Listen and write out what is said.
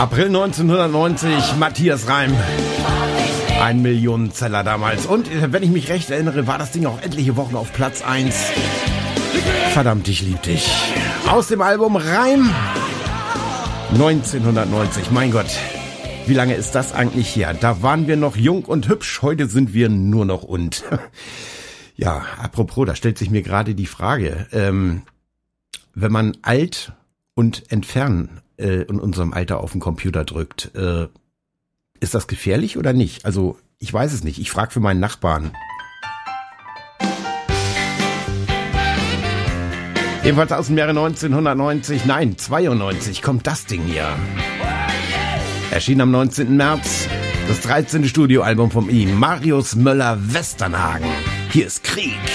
April 1990, Matthias Reim. 1 Millionenzeller damals. Und wenn ich mich recht erinnere, war das Ding auch etliche Wochen auf Platz 1. Verdammt, ich lieb dich. Aus dem Album Reim 1990. Mein Gott, wie lange ist das eigentlich her? Da waren wir noch jung und hübsch, heute sind wir nur noch und. Ja, apropos, da stellt sich mir gerade die Frage, wenn man Alt und Entfernen in unserem Alter auf den Computer drückt, ist das gefährlich oder nicht? Also, ich weiß es nicht. Ich frage für meinen Nachbarn. Ebenfalls aus dem Jahre 1990, nein, 92 kommt das Ding hier. Erschien am 19. März, das 13. Studioalbum von ihm, Marius Müller-Westernhagen. Hier ist Krieg.